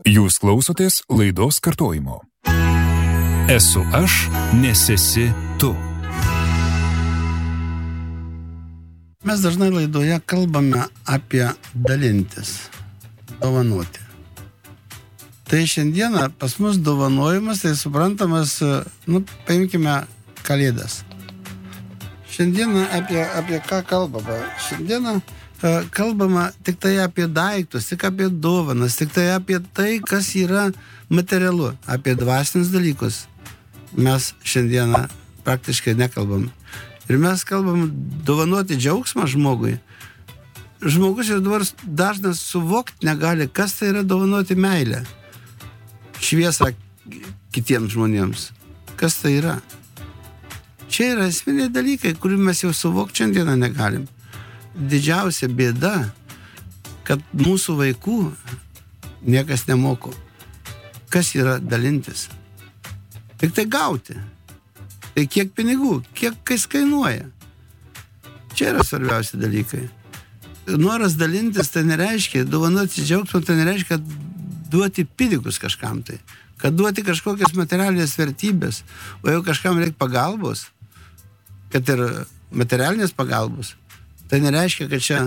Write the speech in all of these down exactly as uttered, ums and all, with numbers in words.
Jūs klausotės laidos kartojimo. Esu aš, nes esi tu. Mes dažnai laidoje kalbame apie dalintis, dovanoti. Tai šiandieną pas mus dovanojimas, tai suprantamas, nu, paimkime Kalėdas. Šiandieną apie, apie ką kalbama? Šiandieną uh, kalbama tik tai apie daiktus, tik apie dovanas, tik tai apie tai, kas yra materialu, apie dvasinius dalykus. Mes šiandieną praktiškai nekalbam. Ir mes kalbam dovanoti džiaugsmą žmogui. Žmogus ir dabar dažnas suvokti negali, kas tai yra dovanoti meilę. Šviesą kitiems žmonėms. Kas tai yra? Čia yra esminiai dalykai, kurių mes jau suvokti šiandieną negalim. Didžiausia bėda, kad mūsų vaikų niekas nemoko. Kas yra dalintis? Tik tai gauti. Tai kiek pinigų, kiek kas kainuoja. Čia yra svarbiausi dalykai. Noras dalintis tai nereiškia, dovanoti džiaugsmą tai nereiškia, kad duoti pinigus kažkam tai. Kad duoti kažkokias materialinės vertybės, o jau kažkam reikia pagalbos, kad ir materialinės pagalbos, tai nereiškia, kad čia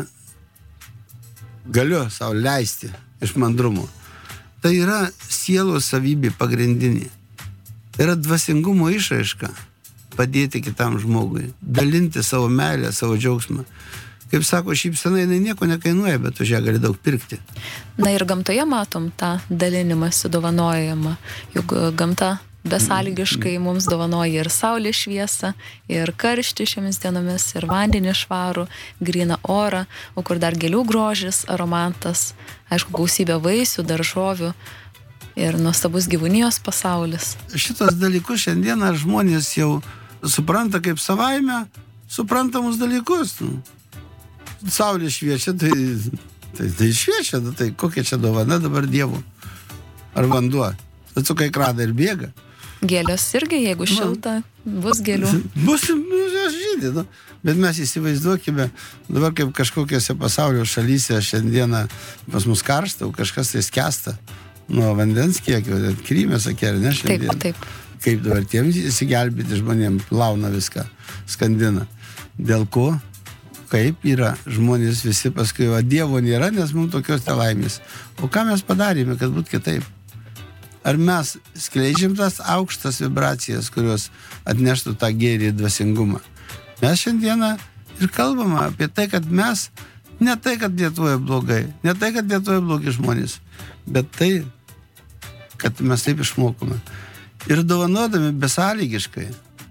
galiu savo leisti iš mandrumo. Tai yra sielos savybė pagrindinė. Tai yra dvasingumo išraiška padėti kitam žmogui, dalinti savo meilę, savo džiaugsmą. Kaip sako, šypsena, jinai nieko nekainuoja, bet už ją gali daug pirkti. Na ir gamtoje matom tą dalinimąsi, dovanojimą. Juk gamta besąlygiškai mums dovanoja ir saulės šviesą, ir karštį šiomis dienomis, ir vandenį švarų, gryną orą, o kur dar gėlių grožis, aromatas, aišku, gausybė vaisių, daržovių ir nuostabus gyvūnijos pasaulis. Šitos dalykus šiandieną žmonės jau supranta kaip savaime suprantamus dalykus. Saulė šviečia, tai, tai, tai šviečia, tai kokia čia dovana dabar Dievo? Ar vanduo? Atsukai kradą ir bėga. Gėlios irgi, jeigu šilta, bus gėlių. Bus, aš žydė, nu. Bet mes įsivaizduokime, dabar kaip kažkokiose pasaulio šalyse šiandieną pas mus karšta, kažkas tai skęsta nuo vandens kiekio, Kryme, sakė, ar ne šiandien? Taip, taip. Kaip dabar tiems įsigelbėti žmonėms, plauna viską, skandina. Dėl ko? Kaip yra, žmonės visi paskui, o Dievo nėra, nes mums tokios nelaimės. O ką mes padarėme, kad būtų kitaip? Ar mes skleidžiam tas aukštas vibracijas, kurios atneštų tą gėrį ir dvasingumą? Mes šiandieną ir kalbame apie tai, kad mes, ne tai, kad Lietuvoje blogai, ne tai, kad Lietuvoje blogi žmonės, bet tai, kad mes taip išmokome. Ir dovanodami besąlygiškai,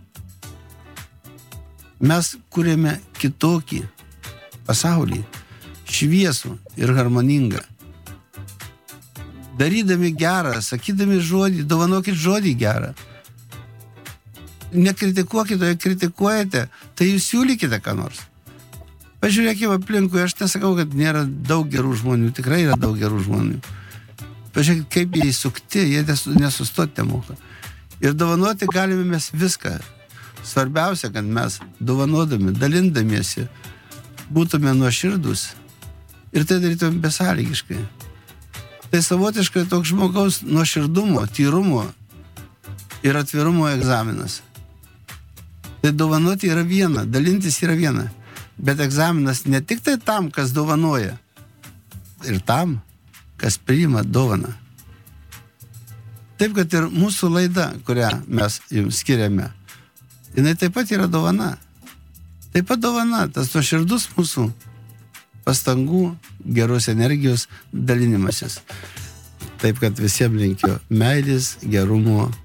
mes kūrėme kitokį pasaulį, šviesų ir harmoningą. Darydami gerą, sakydami žodį, dovanokit žodį gerą. Nekritikuokite, o jei kritikuojate, tai jūs siūlykite ką nors. Pažiūrėkime aplinkui, aš nesakau, kad nėra daug gerų žmonių, tikrai yra daug gerų žmonių. Pažiūrėkite, kaip jie įsukti, jie nesustoti nemoka. Ir dovanoti galime mes viską. Svarbiausia, kad mes dovanodami, dalindamiesi, būtume nuoširdus ir tai darytume besąlygiškai. Tai savotiškai toks žmogaus nuoširdumo, tyrumo ir atvirumo egzaminas. Tai dovanoti yra viena, dalintis yra viena, bet egzaminas ne tik tai tam, kas dovanoja, ir tam, kas priima dovaną. Taip, kad ir mūsų laida, kurią mes jums skiriame, jinai taip pat yra dovana. Taip pat dovana, tas nuoširdus mūsų pastangų, geros energijos dalinimasis. Taip, kad visiems linkiu meilės, gerumo